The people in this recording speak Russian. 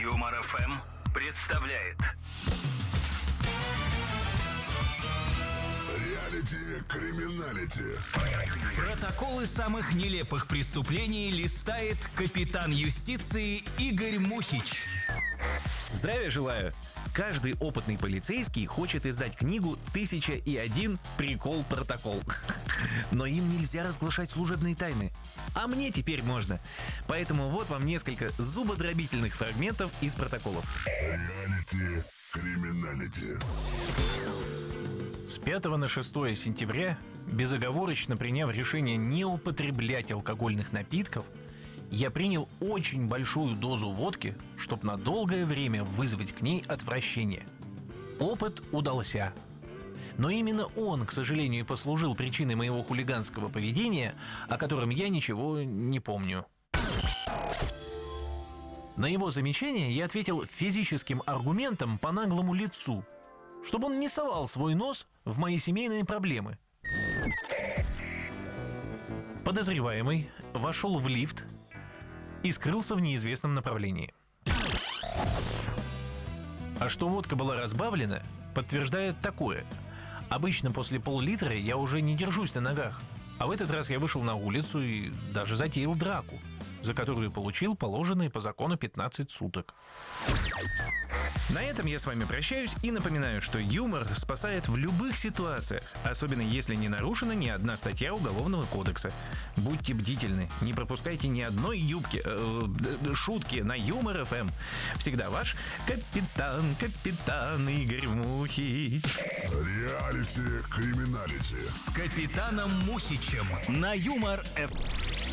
Юмор ФМ представляет Реалити-криминалити. Протоколы самых нелепых преступлений листает капитан юстиции Игорь Мухич. Здравия желаю! Каждый опытный полицейский хочет издать книгу «1001 прикол-протокол». Но им нельзя разглашать служебные тайны. А мне теперь можно. Поэтому вот вам несколько зубодробительных фрагментов из протоколов. Реалити-криминалити. С 5 на 6 сентября, безоговорочно приняв решение не употреблять алкогольных напитков, я принял очень большую дозу водки, чтобы на долгое время вызвать к ней отвращение. Опыт удался. Но именно он, к сожалению, послужил причиной моего хулиганского поведения, о котором я ничего не помню. На его замечание я ответил физическим аргументом по наглому лицу, чтобы он не совал свой нос в мои семейные проблемы. Подозреваемый вошел в лифт и скрылся в неизвестном направлении. А что водка была разбавлена, подтверждает такое. Обычно после пол-литра я уже не держусь на ногах, а в этот раз я вышел на улицу и даже затеял драку, за которую получил положенные по закону 15 суток. На этом я с вами прощаюсь и напоминаю, что юмор спасает в любых ситуациях, особенно если не нарушена ни одна статья Уголовного кодекса. Будьте бдительны, не пропускайте ни одной шутки на Юмор ФМ. Всегда ваш капитан Игорь Мухич. Реалити-криминалити. С капитаном Мухичем на Юмор ФМ.